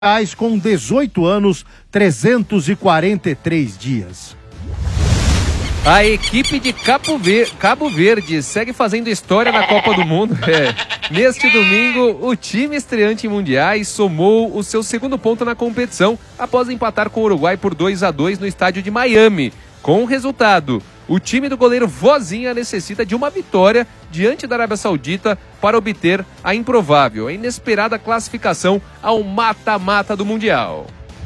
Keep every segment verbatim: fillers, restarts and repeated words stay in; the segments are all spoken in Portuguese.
com dezoito anos, trezentos e quarenta e três dias. A equipe de Cabo Verde, Cabo Verde segue fazendo história na Copa do Mundo. É. Neste domingo, o time estreante em mundiais somou o seu segundo ponto na competição após empatar com o Uruguai por dois a dois no estádio de Miami. Com o resultado, o time do goleiro Vozinha necessita de uma vitória diante da Arábia Saudita para obter a improvável, a inesperada classificação ao mata-mata do Mundial.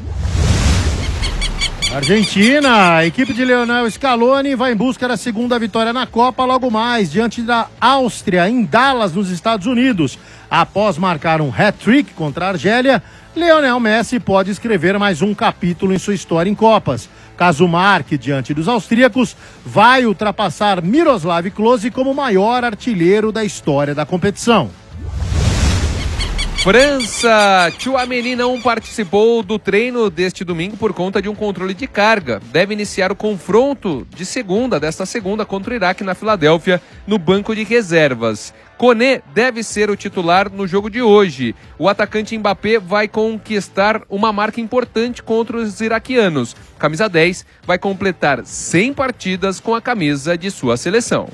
Argentina, a equipe de Lionel Scaloni vai em busca da segunda vitória na Copa logo mais, diante da Áustria, em Dallas, nos Estados Unidos. Após marcar um hat-trick contra a Argélia, Lionel Messi pode escrever mais um capítulo em sua história em Copas. Caso marque diante dos austríacos, vai ultrapassar Miroslav Klose como o maior artilheiro da história da competição. França, Tchouaméni não participou do treino deste domingo por conta de um controle de carga. Deve iniciar o confronto de segunda, desta segunda, contra o Iraque na Filadélfia, no banco de reservas. Koné deve ser o titular no jogo de hoje. O atacante Mbappé vai conquistar uma marca importante contra os iraquianos. Camisa dez vai completar cem partidas com a camisa de sua seleção.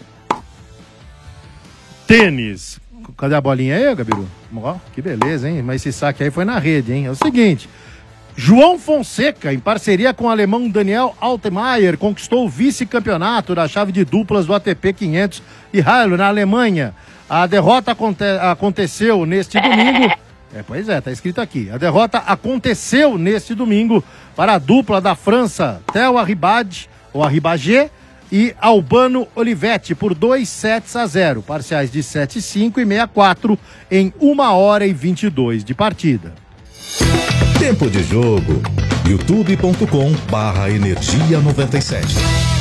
Tênis. Cadê a bolinha aí, Gabiru? Ó, que beleza, hein? Mas esse saque aí foi na rede, hein? É o seguinte, João Fonseca, em parceria com o alemão Daniel Altmaier, conquistou o vice-campeonato da chave de duplas do A T P quinhentos e Halle, na Alemanha. A derrota aconte- aconteceu neste domingo... É, pois é, tá escrito aqui. A derrota aconteceu neste domingo para a dupla da França, Theo Arribage, ou Arribagé, e Albano Olivetti por dois sets a zero, parciais de sete a cinco e seis a quatro em uma hora e vinte e dois de partida. Tempo de jogo, youtube ponto com barra energia noventa e sete.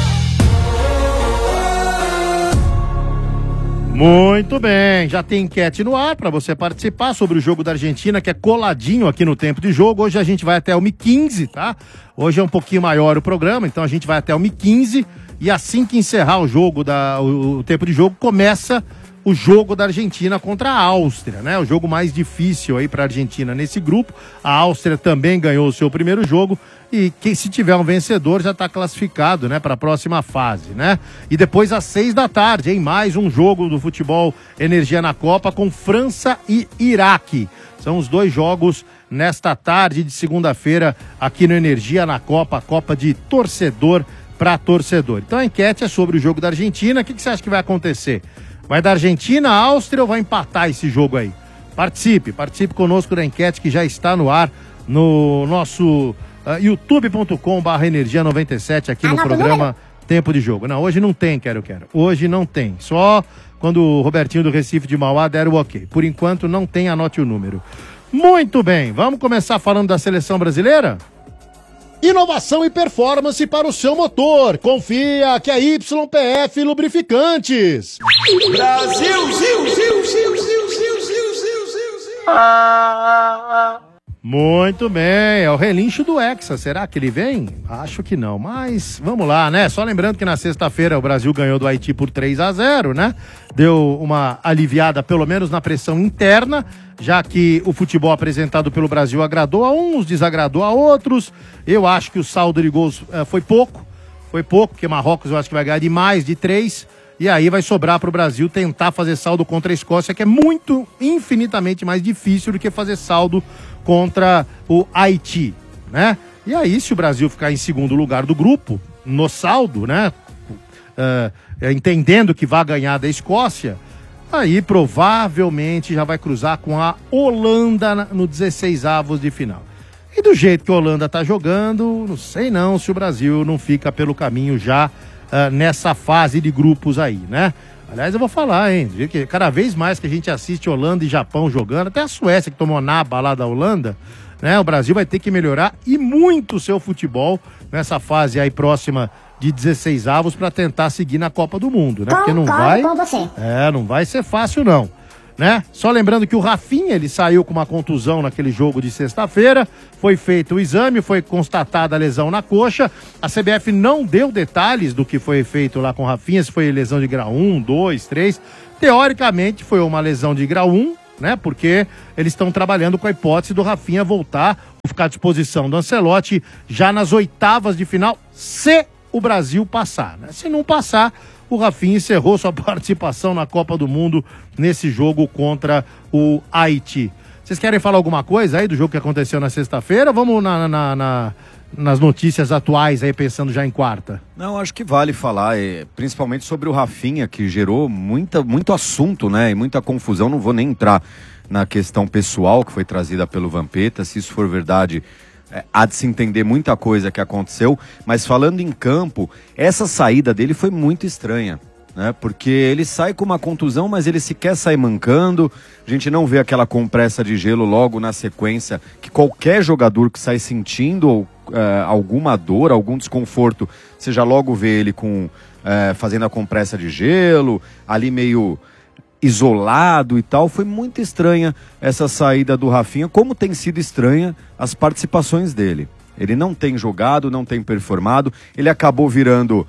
Muito bem, já tem enquete no ar para você participar sobre o jogo da Argentina, que é coladinho aqui no tempo de jogo. Hoje a gente vai até uma e quinze, tá? Hoje é um pouquinho maior o programa, então a gente vai até uma e quinze. E assim que encerrar o jogo, da, o, o tempo de jogo, começa o jogo da Argentina contra a Áustria, né? O jogo mais difícil aí para a Argentina nesse grupo. A Áustria também ganhou o seu primeiro jogo e que, se tiver um vencedor já está classificado, né, para a próxima fase, né? E depois às seis da tarde, hein? Mais um jogo do futebol Energia na Copa com França e Iraque. São os dois jogos nesta tarde de segunda-feira aqui no Energia na Copa, a Copa de torcedor para torcedor. Então a enquete é sobre o jogo da Argentina. O que, que você acha que vai acontecer? Vai dar Argentina, Áustria ou vai empatar esse jogo aí? Participe, participe conosco da enquete que já está no ar no nosso uh, youtube ponto com barra energia noventa e sete aqui no programa Tempo de Jogo. Não, hoje não tem, quero, quero. Hoje não tem. Só quando o Robertinho do Recife de Mauá der o ok. Por enquanto não tem, anote o número. Muito bem, vamos começar falando da seleção brasileira? Inovação e performance para o seu motor. Confia que é Y P F Lubrificantes. Brasil, Zil, Zil, Zil, Zil, Zil, Zil, Zil, Zil. Muito bem, é o relincho do Hexa. Será que ele vem? Acho que não, mas vamos lá, né? Só lembrando que na sexta-feira o Brasil ganhou do Haiti por três a zero, né? Deu uma aliviada, pelo menos na pressão interna, já que o futebol apresentado pelo Brasil agradou a uns, desagradou a outros. Eu acho que o saldo de gols uh, foi pouco, foi pouco, porque Marrocos eu acho que vai ganhar de mais de três, e aí vai sobrar para o Brasil tentar fazer saldo contra a Escócia, que é muito, infinitamente mais difícil do que fazer saldo contra o Haiti, né? E aí, se o Brasil ficar em segundo lugar do grupo, no saldo, né? Uh, entendendo que vai ganhar da Escócia, aí provavelmente já vai cruzar com a Holanda no dezesseis avos de final. E do jeito que a Holanda tá jogando, não sei não se o Brasil não fica pelo caminho já uh, nessa fase de grupos aí, né? Aliás, eu vou falar, hein? Que cada vez mais que a gente assiste Holanda e Japão jogando, até a Suécia que tomou naba lá da Holanda, né? O Brasil vai ter que melhorar e muito o seu futebol nessa fase aí próxima de dezesseis avos para tentar seguir na Copa do Mundo, né? Porque não vai... com você. É, não vai ser fácil não, né? Só lembrando que o Rafinha, ele saiu com uma contusão naquele jogo de sexta-feira, foi feito o exame, foi constatada a lesão na coxa, a C B F não deu detalhes do que foi feito lá com o Rafinha, se foi lesão de grau um, dois, três, teoricamente foi uma lesão de grau um, né? Porque eles estão trabalhando com a hipótese do Rafinha voltar ficar à disposição do Ancelotti já nas oitavas de final, se o Brasil passar, né? Se não passar, o Rafinha encerrou sua participação na Copa do Mundo nesse jogo contra o Haiti. Vocês querem falar alguma coisa aí do jogo que aconteceu na sexta-feira? Vamos na, na, na, nas notícias atuais aí, pensando já em quarta. Não, acho que vale falar, é, principalmente sobre o Rafinha, que gerou muita, muito assunto, né, e muita confusão. Não vou nem entrar na questão pessoal que foi trazida pelo Vampeta, se isso for verdade, é, há de se entender muita coisa que aconteceu, mas falando em campo, essa saída dele foi muito estranha, né? Porque ele sai com uma contusão, mas ele sequer sai mancando, a gente não vê aquela compressa de gelo logo na sequência, que qualquer jogador que sai sentindo é, alguma dor, algum desconforto, você já logo vê ele com, é, fazendo a compressa de gelo, ali meio isolado e tal. Foi muito estranha essa saída do Rafinha, como tem sido estranha as participações dele. Ele não tem jogado, não tem performado, ele acabou virando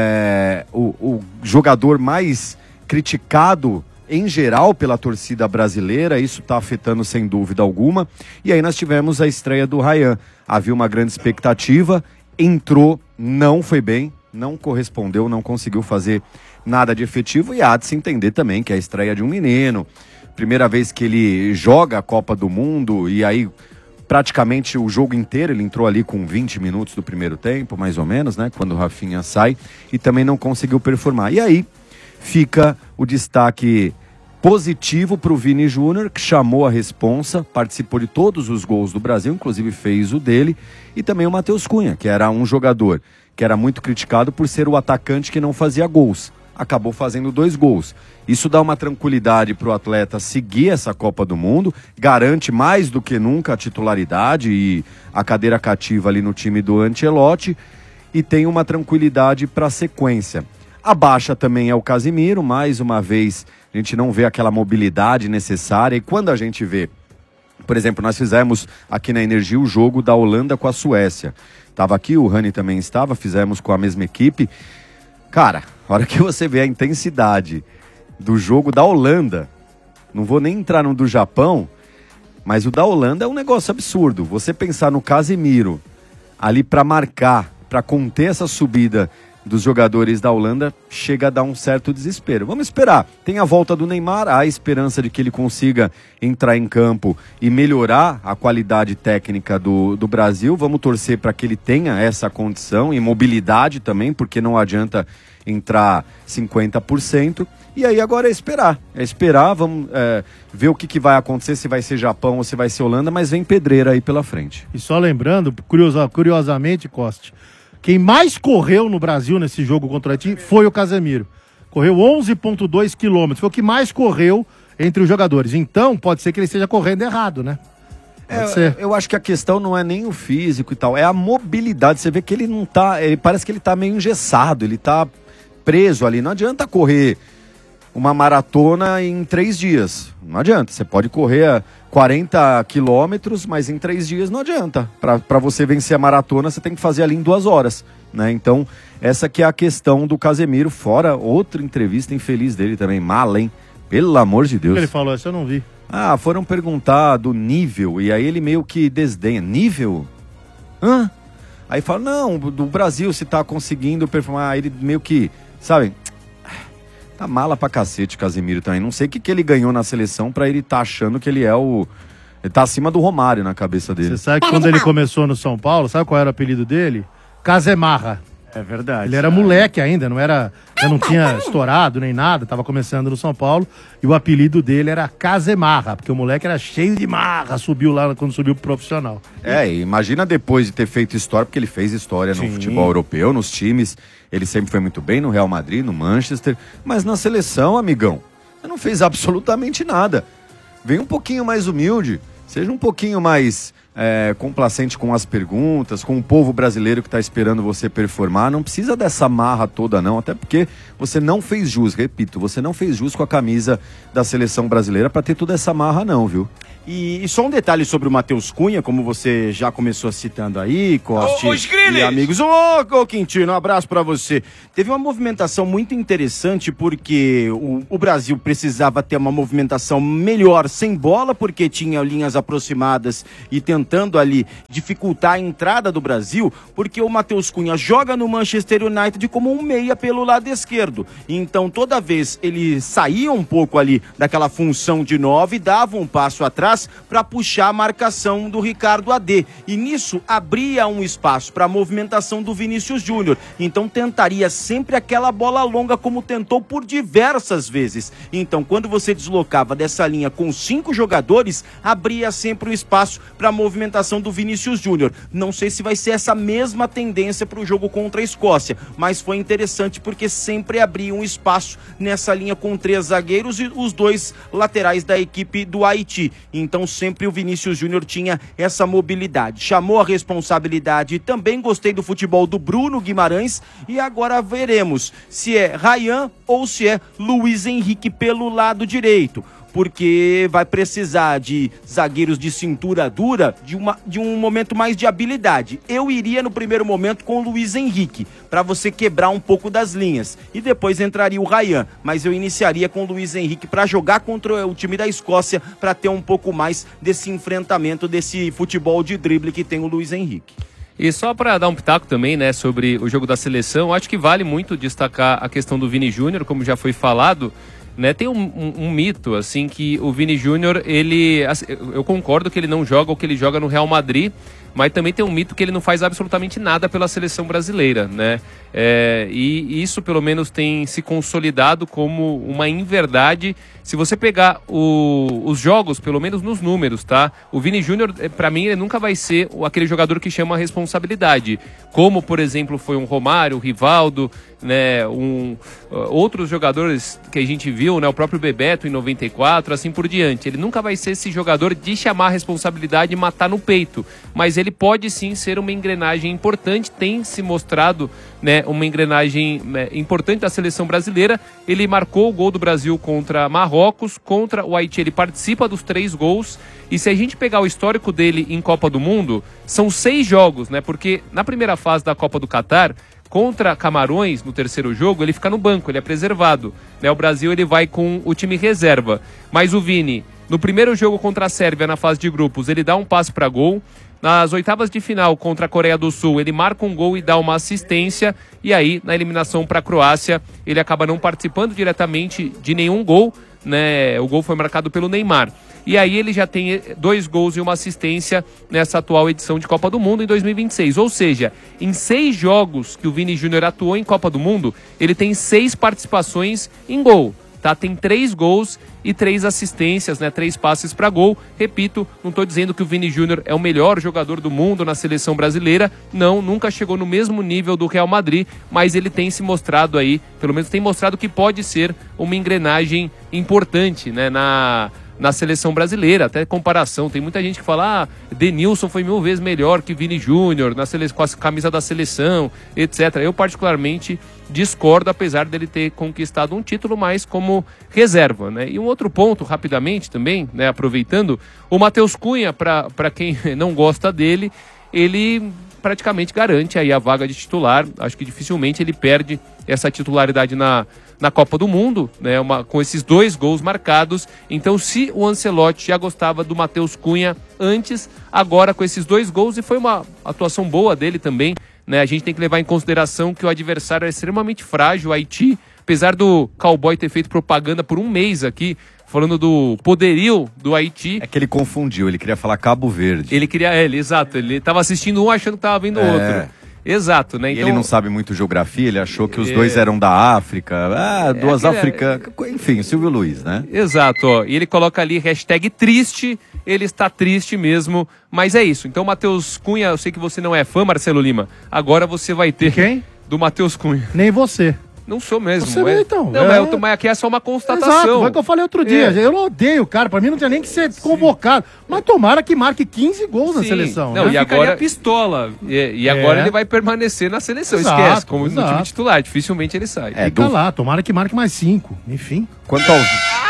é, o, o jogador mais criticado em geral pela torcida brasileira, isso está afetando sem dúvida alguma. E aí nós tivemos a estreia do Ryan, havia uma grande expectativa, entrou, não foi bem, não correspondeu, não conseguiu fazer nada de efetivo, e há de se entender também que é a estreia de um menino, primeira vez que ele joga a Copa do Mundo, e aí praticamente o jogo inteiro ele entrou ali com vinte minutos do primeiro tempo, mais ou menos, né, quando o Rafinha sai, e também não conseguiu performar. E aí fica o destaque positivo para o Vini Júnior, que chamou a responsa, participou de todos os gols do Brasil, inclusive fez o dele, e também o Matheus Cunha, que era um jogador que era muito criticado por ser o atacante que não fazia gols. Acabou fazendo dois gols. Isso dá uma tranquilidade para o atleta seguir essa Copa do Mundo, garante mais do que nunca a titularidade e a cadeira cativa ali no time do Ancelotti, e tem uma tranquilidade para a sequência. A baixa também é o Casemiro, mais uma vez a gente não vê aquela mobilidade necessária, e quando a gente vê, por exemplo, nós fizemos aqui na Energia o jogo da Holanda com a Suécia. Estava aqui, o Rani também estava, fizemos com a mesma equipe. Cara, a hora que você vê a intensidade do jogo da Holanda, não vou nem entrar no do Japão, mas o da Holanda é um negócio absurdo. Você pensar no Casemiro ali para marcar, para conter essa subida dos jogadores da Holanda, chega a dar um certo desespero. Vamos esperar. Tem a volta do Neymar, há a esperança de que ele consiga entrar em campo e melhorar a qualidade técnica do, do Brasil. Vamos torcer para que ele tenha essa condição e mobilidade também, porque não adianta entrar cinquenta por cento. E aí agora é esperar. É esperar, vamos é, ver o que, que vai acontecer, se vai ser Japão ou se vai ser Holanda, mas vem pedreira aí pela frente. E só lembrando, curiosa, curiosamente, Coste, quem mais correu no Brasil nesse jogo contra o Haiti foi o Casemiro. Correu onze vírgula dois quilômetros. Foi o que mais correu entre os jogadores. Então, pode ser que ele esteja correndo errado, né? Pode É, ser. eu acho que a questão não é nem o físico e tal, é a mobilidade. Você vê que ele não tá, ele parece que ele tá meio engessado, ele tá preso ali. Não adianta correr uma maratona em três dias. Não adianta. Você pode correr quarenta quilômetros, mas em três dias não adianta. Para você vencer a maratona, você tem que fazer ali em duas horas, né? Então, essa que é a questão do Casemiro. Fora outra entrevista infeliz dele também. Mala, hein? Pelo amor de Deus. O que ele falou? Essa eu não vi. Ah, foram perguntar do nível, e aí ele meio que desdenha. Nível? Hã? Aí fala, não, do Brasil se tá conseguindo performar. Aí ele meio que, sabe... Tá mala pra cacete, Casemiro também. Não sei o que, que ele ganhou na seleção pra ele tá achando que ele é o... Ele tá acima do Romário na cabeça dele. Você sabe que quando ele começou no São Paulo, sabe qual era o apelido dele? Casemarra. É verdade. Ele era moleque ainda, não era, já não tinha estourado nem nada, tava começando no São Paulo, e o apelido dele era Casemarra, porque o moleque era cheio de marra, subiu lá quando subiu pro profissional. É, imagina depois de ter feito história, porque ele fez história no Sim. futebol europeu, nos times, ele sempre foi muito bem no Real Madrid, no Manchester, mas na seleção, amigão, ele não fez absolutamente nada. Vem um pouquinho mais humilde, seja um pouquinho mais é, complacente com as perguntas, com o povo brasileiro que está esperando você performar. Não precisa dessa marra toda não, até porque você não fez jus, repito, você não fez jus com a camisa da seleção brasileira para ter toda essa marra não, viu? E, e só um detalhe sobre o Matheus Cunha, como você já começou citando aí, Costa Ô, ô, e amigos. Ô, ô, Quintino, um abraço pra você. Teve uma movimentação muito interessante porque o, o Brasil precisava ter uma movimentação melhor sem bola, porque tinha linhas aproximadas e tentando ali dificultar a entrada do Brasil, porque o Matheus Cunha joga no Manchester United como um meia pelo lado esquerdo. Então, toda vez ele saía um pouco ali daquela função de nove, dava um passo atrás para puxar a marcação do Ricardo A D. E nisso abria um espaço para a movimentação do Vinícius Júnior. Então tentaria sempre aquela bola longa, como tentou por diversas vezes. Então, quando você deslocava dessa linha com cinco jogadores, abria sempre um espaço para a movimentação do Vinícius Júnior. Não sei se vai ser essa mesma tendência para o jogo contra a Escócia, mas foi interessante porque sempre abria um espaço nessa linha com três zagueiros e os dois laterais da equipe do Haiti. Então sempre o Vinícius Júnior tinha essa mobilidade. Chamou a responsabilidade. Também gostei do futebol do Bruno Guimarães e agora veremos se é Ryan ou se é Luiz Henrique pelo lado direito, porque vai precisar de zagueiros de cintura dura, de, uma, de um momento mais de habilidade. Eu iria no primeiro momento com o Luiz Henrique, para você quebrar um pouco das linhas, e depois entraria o Ryan, mas eu iniciaria com o Luiz Henrique para jogar contra o time da Escócia, para ter um pouco mais desse enfrentamento, desse futebol de drible que tem o Luiz Henrique. E só para dar um pitaco também, né, sobre o jogo da seleção, acho que vale muito destacar a questão do Vini Júnior, como já foi falado. Né, tem um, um, um mito, assim, que o Vini Júnior, ele... Assim, eu concordo que ele não joga o que ele joga no Real Madrid, mas também tem um mito que ele não faz absolutamente nada pela seleção brasileira, né? É, e isso, pelo menos, tem se consolidado como uma inverdade. Se você pegar o, os jogos, pelo menos nos números, tá? O Vini Júnior, pra mim, ele nunca vai ser aquele jogador que chama a responsabilidade. Como, por exemplo, foi um Romário, um Rivaldo, né? Um, uh, outros jogadores que a gente viu, né? O próprio Bebeto em noventa e quatro, assim por diante. Ele nunca vai ser esse jogador de chamar a responsabilidade e matar no peito. Mas ele pode sim ser uma engrenagem importante, tem se mostrado, né, uma engrenagem, né, importante da seleção brasileira. Ele marcou o gol do Brasil contra Marrocos, contra o Haiti ele participa dos três gols, e se a gente pegar o histórico dele em Copa do Mundo, são seis jogos, né, porque na primeira fase da Copa do Catar, contra Camarões, no terceiro jogo, ele fica no banco, ele é preservado, né, o Brasil ele vai com o time reserva, mas o Vini, no primeiro jogo contra a Sérvia na fase de grupos, ele dá um passe para gol. Nas oitavas de final contra a Coreia do Sul, ele marca um gol e dá uma assistência. E aí, na eliminação para a Croácia, ele acaba não participando diretamente de nenhum gol, né? O gol foi marcado pelo Neymar. E aí ele já tem dois gols e uma assistência nessa atual edição de Copa do Mundo em dois mil e vinte e seis. Ou seja, em seis jogos que o Vini Júnior atuou em Copa do Mundo, ele tem seis participações em gol. Tá, tem três gols e três assistências, né? Três passes para gol. Repito, não estou dizendo que o Vini Júnior é o melhor jogador do mundo na seleção brasileira. Não, nunca chegou no mesmo nível do Real Madrid, mas ele tem se mostrado aí, pelo menos tem mostrado que pode ser uma engrenagem importante, né? Na... na seleção brasileira, até comparação, tem muita gente que fala, ah, Denilson foi mil vezes melhor que Vini Júnior na sele... com a camisa da seleção, etcétera. Eu particularmente discordo, apesar dele ter conquistado um título, mais como reserva, né? E um outro ponto, rapidamente também, né, aproveitando, o Matheus Cunha, para quem não gosta dele, ele praticamente garante aí a vaga de titular. Acho que dificilmente ele perde essa titularidade na na Copa do Mundo, né, uma, com esses dois gols marcados. Então, se o Ancelotti já gostava do Matheus Cunha antes, agora com esses dois gols, e foi uma atuação boa dele também, né, a gente tem que levar em consideração que o adversário é extremamente frágil, o Haiti, apesar do Cowboy ter feito propaganda por um mês aqui, falando do poderio do Haiti. É que ele confundiu, ele queria falar Cabo Verde. Ele queria, é, ele, exato, ele estava assistindo um achando que estava vendo o é. outro. Exato, né? E então, ele não sabe muito geografia, ele achou que os é... dois eram da África, ah, duas é, Áfricas, é... enfim, Silvio Luiz, né? Exato, ó, e ele coloca ali hashtag triste, ele está triste mesmo, mas é isso. Então, Matheus Cunha, eu sei que você não é fã, Marcelo Lima, agora você vai ter... Quem? Do Matheus Cunha. Nem você. Não sou mesmo. Você é... então. Não, é... mas, mas aqui é só uma constatação. Exato, foi o que eu falei outro dia. É. Eu não odeio o cara, pra mim não tinha nem que ser Sim. convocado. Mas tomara que marque quinze gols Sim. na seleção. Não, né? e agora pistola. E, e agora é. ele vai permanecer na seleção. Exato, Esquece, como exato. no time titular. Dificilmente ele sai. É, Fica do... lá, tomara que marque mais cinco. Enfim. Quanto ao...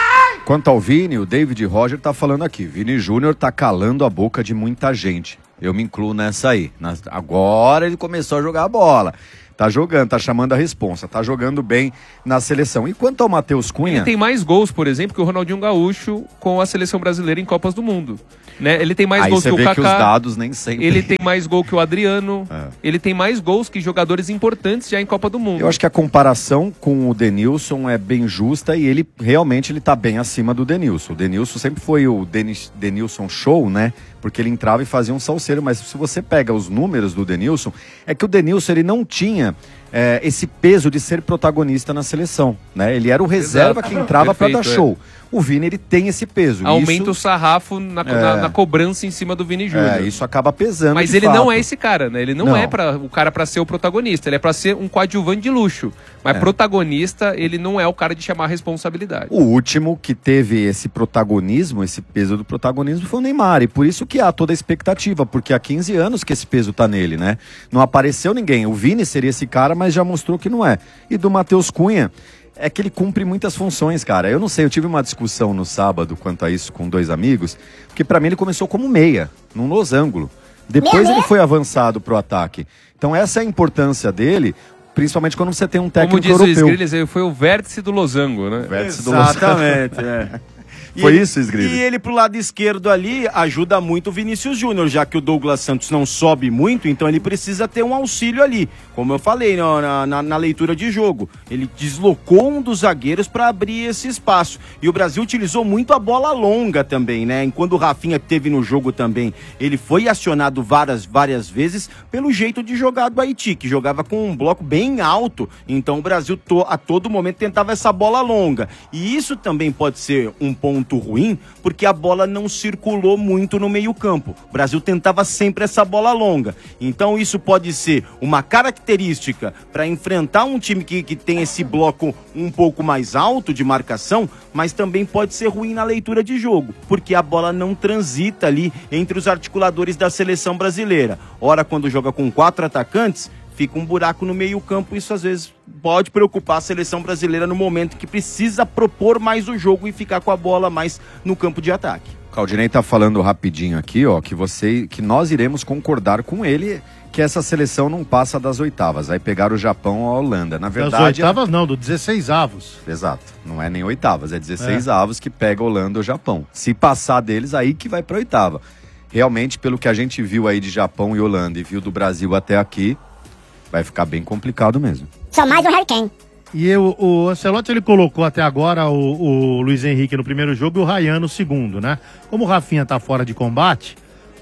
Quanto ao Vini, o David Roger tá falando aqui. Vini Júnior tá calando a boca de muita gente. Eu me incluo nessa aí. Nas... Agora ele começou a jogar a bola. Tá jogando, tá chamando a responsa, tá jogando bem na seleção. E quanto ao Matheus Cunha... Ele tem mais gols, por exemplo, que o Ronaldinho Gaúcho com a seleção brasileira em Copas do Mundo. Né? Ele tem mais Aí gols que o Kaká. Que os dados nem sempre... Ele tem mais gol que o Adriano. É. Ele tem mais gols que jogadores importantes já em Copa do Mundo. Eu acho que a comparação com o Denilson é bem justa e ele realmente ele tá bem acima do Denilson. O Denilson sempre foi o Denis, Denilson Show, né? Porque ele entrava e fazia um salseiro, mas se você pega os números do Denilson, é que o Denilson ele não tinha é, esse peso de ser protagonista na seleção, né? Ele era o reserva Exato. que entrava para dar Perfeito, show. É. O Vini, ele tem esse peso. Aumenta isso, o sarrafo na, é, na, na cobrança em cima do Vini Júnior. É, isso acaba pesando. Mas ele fato. não é esse cara, né? Ele não, não. é pra, o cara para ser o protagonista. Ele é para ser um coadjuvante de luxo. Mas é. protagonista, ele não é o cara de chamar a responsabilidade. O último que teve esse protagonismo, esse peso do protagonismo, foi o Neymar. E por isso que há toda a expectativa, porque há quinze anos que esse peso tá nele, né? Não apareceu ninguém. O Vini seria esse cara, mas já mostrou que não é. E do Matheus Cunha... É que ele cumpre muitas funções, cara. Eu não sei, eu tive uma discussão no sábado quanto a isso com dois amigos, porque pra mim ele começou como meia, num losango. Depois ele foi avançado pro ataque. Então essa é a importância dele, principalmente quando você tem um técnico europeu. Como diz o Sgrilles, ele foi o vértice do losango, né? Vértice Exatamente, do losango. É. Foi ele, isso, Sgrilles? E ele pro lado esquerdo ali ajuda muito o Vinícius Júnior, já que o Douglas Santos não sobe muito, então ele precisa ter um auxílio ali. Como eu falei na, na, na leitura de jogo, ele deslocou um dos zagueiros para abrir esse espaço. E o Brasil utilizou muito a bola longa também, né? Enquanto o Rafinha teve no jogo também, ele foi acionado várias, várias vezes pelo jeito de jogar do Haiti, que jogava com um bloco bem alto. Então o Brasil to, a todo momento tentava essa bola longa. E isso também pode ser um ponto ruim, porque a bola não circulou muito no meio campo. O Brasil tentava sempre essa bola longa. Então isso pode ser uma característica para enfrentar um time que, que tem esse bloco um pouco mais alto de marcação, mas também pode ser ruim na leitura de jogo, porque a bola não transita ali entre os articuladores da seleção brasileira. Ora, quando joga com quatro atacantes, fica um buraco no meio campo, isso às vezes pode preocupar a seleção brasileira no momento que precisa propor mais o jogo e ficar com a bola mais no campo de ataque. O Caldinei tá falando rapidinho aqui, ó, que você, que nós iremos concordar com ele que essa seleção não passa das oitavas, vai pegar o Japão ou a Holanda. Na verdade, das oitavas não, do dezesseis avos. Exato, não é nem oitavas, é dezesseis é. avos que pega a Holanda ou Japão. Se passar deles, aí que vai pra oitava. Realmente, pelo que a gente viu aí de Japão e Holanda e viu do Brasil até aqui, vai ficar bem complicado mesmo. Só mais um Harry Kane. E eu, o Ancelotti, ele colocou até agora o, o Luiz Henrique no primeiro jogo e o Ryan no segundo, né? Como o Rafinha tá fora de combate,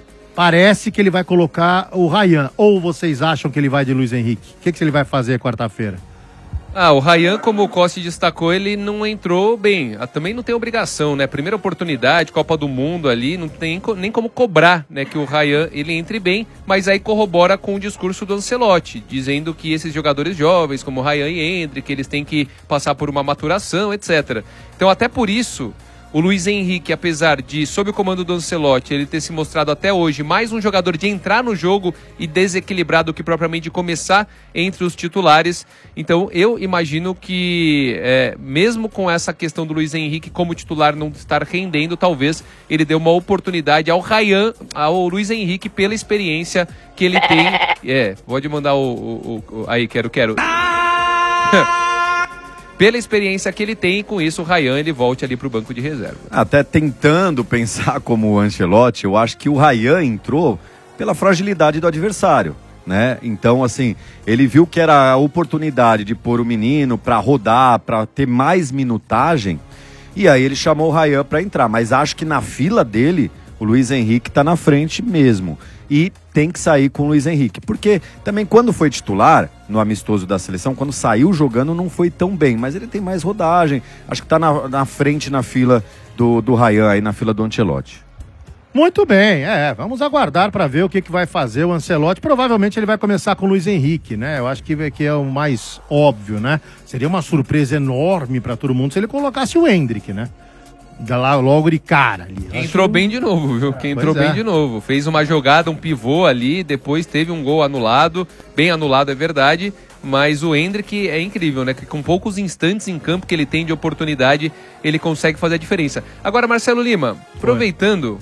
parece que ele vai colocar o Ryan. Ou vocês acham que ele vai de Luiz Henrique? O que, que ele vai fazer quarta-feira? Ah, o Ryan, como o Costa destacou, ele não entrou bem. Ah, também não tem obrigação, né? Primeira oportunidade, Copa do Mundo ali, não tem nem como cobrar, né? Que o Ryan, ele entre bem, mas aí corrobora com o discurso do Ancelotti, dizendo que esses jogadores jovens, como o Ryan e Endrick, eles têm que passar por uma maturação, etcétera. Então, até por isso, o Luiz Henrique, apesar de, sob o comando do Ancelotti, ele ter se mostrado até hoje mais um jogador de entrar no jogo e desequilibrar do que propriamente de começar entre os titulares. Então, eu imagino que, é, mesmo com essa questão do Luiz Henrique como titular não estar rendendo, talvez ele dê uma oportunidade ao Ryan, ao Luiz Henrique, pela experiência que ele tem. É, pode mandar o... o, o aí, quero, quero... Pela experiência que ele tem, e com isso o Ryan ele volte ali para o banco de reserva. Até tentando pensar como o Ancelotti, eu acho que o Ryan entrou pela fragilidade do adversário, né? Então, assim, ele viu que era a oportunidade de pôr o menino para rodar, para ter mais minutagem, e aí ele chamou o Ryan para entrar. Mas acho que na fila dele, o Luiz Henrique está na frente mesmo. E tem que sair com o Luiz Henrique. Porque também quando foi titular, no amistoso da seleção, quando saiu jogando não foi tão bem. Mas ele tem mais rodagem. Acho que está na, na frente na fila do, do Ryan, aí na fila do Ancelotti. Muito bem, é, vamos aguardar para ver o que, que vai fazer o Ancelotti. Provavelmente ele vai começar com o Luiz Henrique, né? Eu acho que, que é o mais óbvio, né? Seria uma surpresa enorme para todo mundo se ele colocasse o Endrick, né? Lá logo de cara ali. Quem entrou bem de novo, viu? Quem entrou bem de novo. Fez uma jogada, um pivô ali, depois teve um gol anulado, bem anulado é verdade, Mas o Endrick é incrível, né? Que com poucos instantes em campo que ele tem de oportunidade, ele consegue fazer a diferença. Agora, Marcelo Lima, aproveitando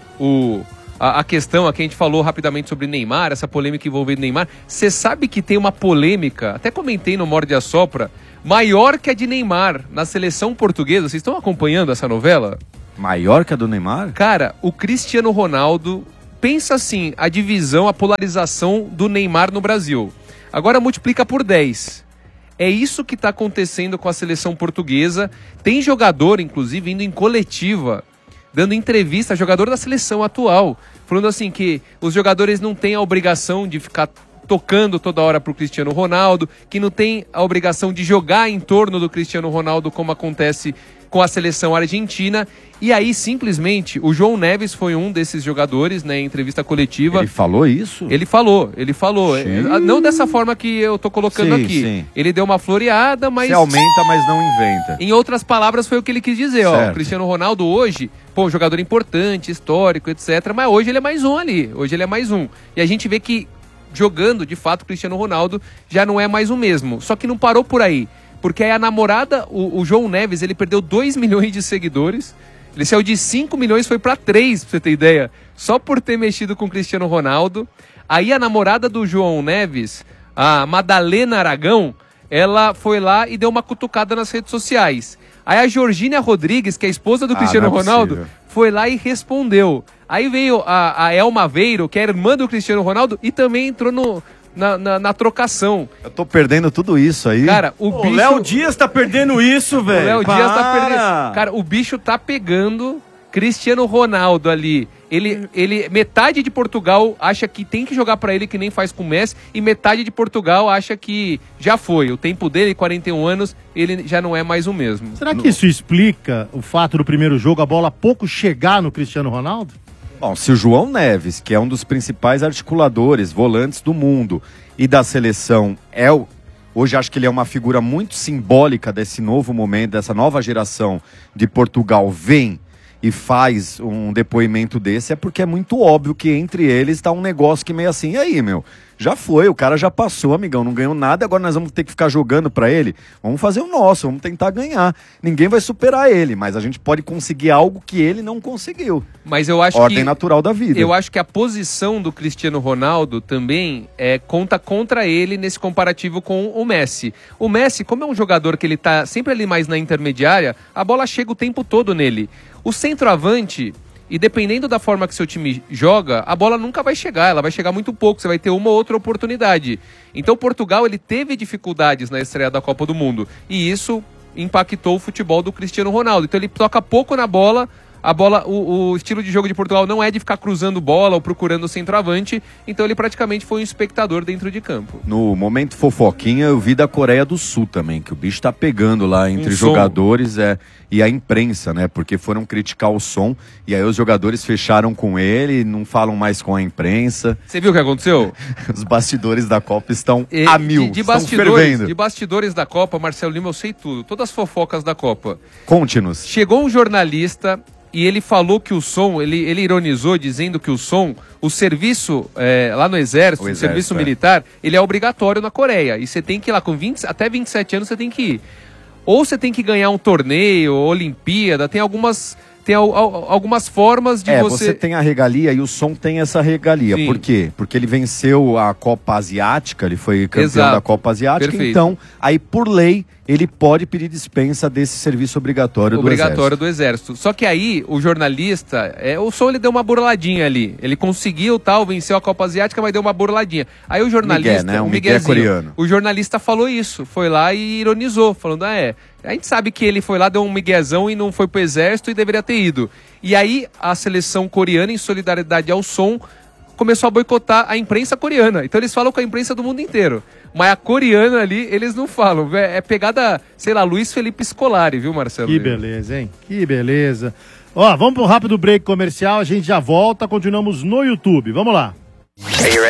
o, a, a questão aqui, a gente falou rapidamente sobre Neymar, essa polêmica envolvendo Neymar. Você sabe que tem uma polêmica, até comentei no Morde a Sopra, maior que a de Neymar na seleção portuguesa. Vocês estão acompanhando essa novela? Maior que a do Neymar? Cara, o Cristiano Ronaldo, pensa assim, a divisão, a polarização do Neymar no Brasil. Agora multiplica por dez. É isso que está acontecendo com a seleção portuguesa. Tem jogador, inclusive, indo em coletiva, dando entrevista, jogador da seleção atual, falando assim que os jogadores não têm a obrigação de ficar tocando toda hora pro Cristiano Ronaldo, que não tem a obrigação de jogar em torno do Cristiano Ronaldo como acontece com a seleção argentina. E aí, simplesmente, o João Neves foi um desses jogadores, né, em entrevista coletiva. Ele falou isso? Ele falou, ele falou. Sim. Não dessa forma que eu tô colocando sim, aqui. Sim. Ele deu uma floreada, mas... Você aumenta, mas não inventa. Em outras palavras, foi o que ele quis dizer. Ó, o Cristiano Ronaldo hoje, pô, um jogador importante, histórico, etcétera. Mas hoje ele é mais um ali. Hoje ele é mais um. E a gente vê que, jogando, de fato, o Cristiano Ronaldo já não é mais o mesmo. Só que não parou por aí. Porque aí a namorada, o, o João Neves, ele perdeu dois milhões de seguidores. Ele saiu de cinco milhões, foi para três, pra você ter ideia. Só por ter mexido com o Cristiano Ronaldo. Aí a namorada do João Neves, a Madalena Aragão, ela foi lá e deu uma cutucada nas redes sociais. Aí a Georgina Rodrigues, que é a esposa do ah, Cristiano Ronaldo, possível. foi lá e respondeu. Aí veio a, a Elma Veiro, que é a irmã do Cristiano Ronaldo, e também entrou no... Na, na, na trocação. Eu tô perdendo tudo isso aí. Cara, o Pô, bicho... O Léo Dias tá perdendo isso, velho. O Léo Dias tá perdendo... Cara, o bicho tá pegando Cristiano Ronaldo ali. Ele, ele, metade de Portugal acha que tem que jogar pra ele, que nem faz com o Messi, e metade de Portugal acha que já foi. O tempo dele, quarenta e um anos, ele já não é mais o mesmo. Será que isso explica o fato do primeiro jogo, a bola pouco chegar no Cristiano Ronaldo? Bom, se o João Neves, que é um dos principais articuladores, volantes do mundo e da seleção, é o... hoje acho que ele é uma figura muito simbólica desse novo momento, dessa nova geração de Portugal, vem e faz um depoimento desse, é porque é muito óbvio que entre eles está um negócio que meio assim, e aí, meu, já foi, o cara já passou, amigão, não ganhou nada, agora nós vamos ter que ficar jogando pra ele, vamos fazer o nosso, vamos tentar ganhar. Ninguém vai superar ele, mas a gente pode conseguir algo que ele não conseguiu. Mas eu acho Ordem que, natural da vida. Eu acho que a posição do Cristiano Ronaldo também é, conta contra ele nesse comparativo com o Messi. O Messi, como é um jogador que ele tá sempre ali mais na intermediária, a bola chega o tempo todo nele. O centroavante... E dependendo da forma que seu time joga, a bola nunca vai chegar, ela vai chegar muito pouco, você vai ter uma ou outra oportunidade. Então Portugal, ele teve dificuldades na estreia da Copa do Mundo, e isso impactou o futebol do Cristiano Ronaldo. Então ele toca pouco na bola, a bola, o, o estilo de jogo de Portugal não é de ficar cruzando bola ou procurando o centroavante, então ele praticamente foi um espectador dentro de campo. No momento fofoquinha, eu vi da Coreia do Sul também, que o bicho tá pegando lá entre um jogadores é, e a imprensa, né? Porque foram criticar o som, e aí os jogadores fecharam com ele, não falam mais com a imprensa. Você viu o que aconteceu? Os bastidores da Copa estão e, a mil, de, de estão bastidores, fervendo. De bastidores da Copa, Marcelo Lima, eu sei tudo, todas as fofocas da Copa. Conte-nos. Chegou um jornalista... E ele falou que o som, ele, ele ironizou dizendo que o som, o serviço é, lá no exército, o, exército, o serviço é. militar, ele é obrigatório na Coreia. E você tem que ir lá, com vinte, até vinte e sete anos você tem que ir. Ou você tem que ganhar um torneio, Olimpíada, tem algumas... Tem al, al, algumas formas de é, você... você tem a regalia e o som tem essa regalia. Sim. Por quê? Porque ele venceu a Copa Asiática, ele foi campeão Exato. da Copa Asiática, Perfeito. Então, aí por lei, ele pode pedir dispensa desse serviço obrigatório, obrigatório do Exército. do Exército. Só que aí, o jornalista, é, o som ele deu uma burladinha ali. Ele conseguiu, tal, venceu a Copa Asiática, mas deu uma burladinha. Aí o jornalista... Miguel, né? Um o Miguel coreano. O jornalista falou isso, foi lá e ironizou, falando, ah, é... A gente sabe que ele foi lá, deu um miguezão e não foi pro exército e deveria ter ido. E aí a seleção coreana, em solidariedade ao som, começou a boicotar a imprensa coreana. Então eles falam com a imprensa do mundo inteiro. Mas a coreana ali, eles não falam. É pegada, sei lá, Luiz Felipe Scolari, viu, Marcelo? Que beleza, hein? Que beleza. Ó, vamos pro rápido break comercial, a gente já volta, continuamos no YouTube. Vamos lá.